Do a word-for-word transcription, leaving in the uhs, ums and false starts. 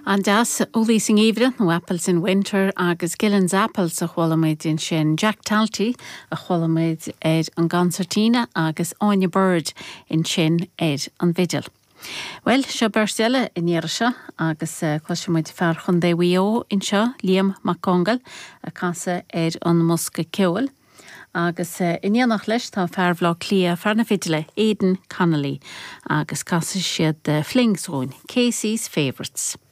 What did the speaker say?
An das ólísing íomhre nó apples in winter agus Gillen's apples a chhuileméid in sin Jack Talty a chhuileméid ed an gancertina agus Anya Bird in sin ed an vidal. Well, se berselle in Ierisha agus uh, cosisimuid fear chun dé wio in seo Liam McCongal a casa ed an musca ceol. Agus uh, in ianach leis tá fearblá clia fearna fidile Aidan Connolly agus casa siad uh, flingsróin Casey's Favourites.